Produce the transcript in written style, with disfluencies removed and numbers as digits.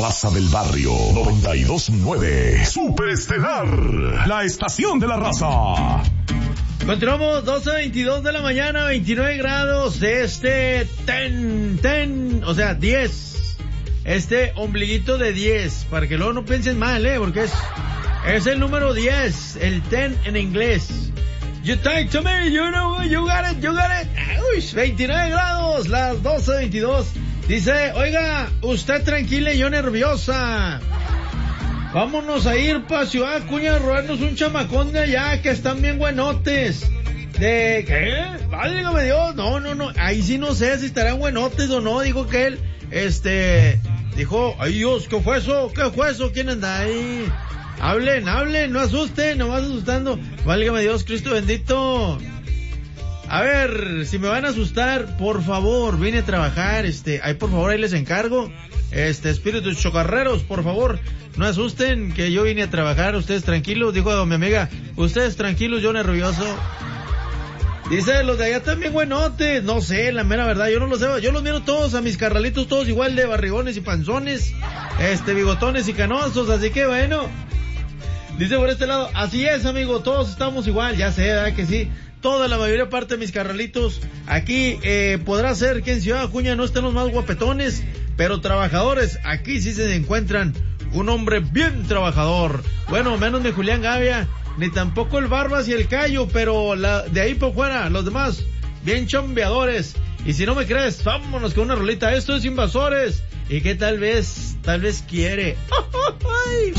raza del barrio. 92.9 Superestelar, la estación de la raza. Continuamos, 12:22 de la mañana, 29 grados de 10. Este ombliguito de 10, para que luego no piensen mal, porque es el número 10, el 10 en inglés. You talk to me, you know, you got it. Uy, 29 grados, las 12:22. Dice, oiga, usted tranquila y yo nerviosa. Vámonos a ir para Ciudad Acuña a robarnos un chamacón de allá, que están bien buenotes. ¿De qué? Válgame Dios, no, ahí sí no sé si estarán buenotes o no, dijo que él, dijo, ay Dios, ¿qué fue eso? ¿Quién anda ahí? Hablen, no asusten, nomás asustando. Válgame Dios, Cristo bendito. A ver, si me van a asustar, por favor, vine a trabajar, ahí por favor, ahí les encargo. Espíritus chocarreros, por favor, no asusten, que yo vine a trabajar, ustedes tranquilos, dijo mi amiga, ustedes tranquilos, yo nervioso. Dice, los de allá también buenotes, no sé, la mera verdad, yo no los sé, yo los miro todos, a mis carnalitos todos igual de barrigones y panzones, bigotones y canosos, así que bueno. Dice por este lado, así es amigo, todos estamos igual, ya sé, ¿verdad que sí? Toda la mayoría parte de mis carnalitos, aquí podrá ser que en Ciudad Acuña no estén los más guapetones, pero trabajadores, aquí sí se encuentran un hombre bien trabajador. Bueno, menos mi Julián Gavia, ni tampoco el Barbas y el Cayo, pero de ahí por fuera, los demás, bien chambeadores. Y si no me crees, vámonos con una rolita. Esto es Invasores, y que tal vez quiere.